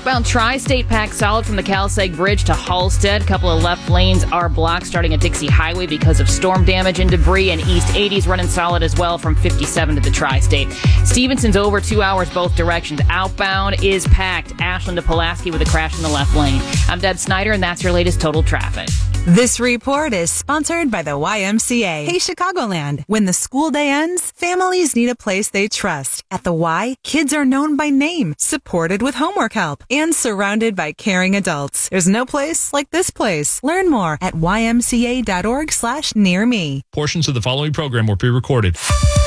Southbound Tri-State packed solid from the Cal-Seg Bridge to Halstead. A couple of left lanes are blocked starting at Dixie Highway because of storm damage and debris, and East 80's running solid as well from 57 to the Tri-State. Stevenson's over 2 hours both directions. Outbound is packed. Ashland to Pulaski with a crash in the left lane. I'm Deb Snyder, and that's your latest total traffic. This report is sponsored by the YMCA. Hey, Chicagoland. When the school day ends, families need a place they trust. At the Y, kids are known by name, supported with homework help, and surrounded by caring adults. There's no place like this place. Learn more at ymca.org/nearme. Portions of the following program were pre-recorded.